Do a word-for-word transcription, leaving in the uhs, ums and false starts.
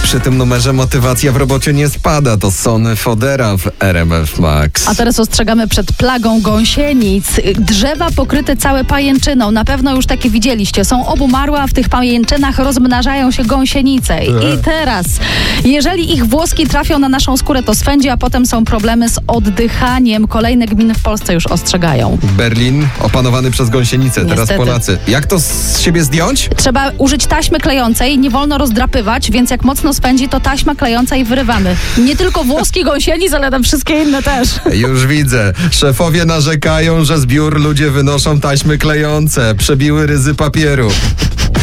Przy tym numerze motywacja w robocie nie spada. To Sony Fodera w R M F Max. A teraz ostrzegamy przed plagą gąsienic. Drzewa pokryte całe pajęczyną. Na pewno już takie widzieliście. Są obumarłe, a w tych pajęczynach rozmnażają się gąsienice. I teraz, jeżeli ich włoski trafią na naszą skórę, to swędzi, a potem są problemy z oddychaniem. Kolejne gminy w Polsce już ostrzegają. Berlin opanowany przez gąsienice. Teraz Niestety. Polacy. Jak to z siebie zdjąć? Trzeba użyć taśmy klejącej, nie wolno rozdrapywać, więc jak mocno spędzi, to taśma klejąca i wyrywamy. Nie tylko włoski gąsienic, ale tam wszystkie inne też. Już widzę. Szefowie narzekają, że z biur ludzie wynoszą taśmy klejące. Przebiły ryzy papieru.